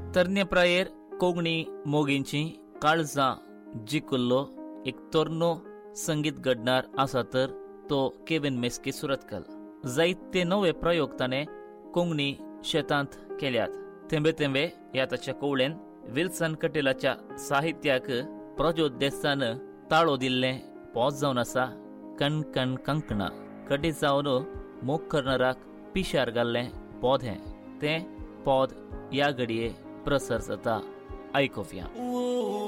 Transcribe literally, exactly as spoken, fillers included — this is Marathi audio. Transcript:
तरण्यप्रायेर कोंकणी मोगींची काळजां जिकुल्लो एक तोरनो संगीत घडणार आसा तर तो केविन मेस्की सुरतकल. जायते नवे प्रयोग ताणें कोंकणी शेतांत केल्यात. थेंबे थेंबे ह्या ताच्या कवळेन विल्सन कटेलाच्या साहित्याक प्रज्योत देसान ताळो दिल्लें पोज जावन आसा. कण कण कंकणा कडी जावन मोग करणाराक पिशार घाल्लें पोद हें तें पोद ह्या घडये प्रसर जाता. आयकुया.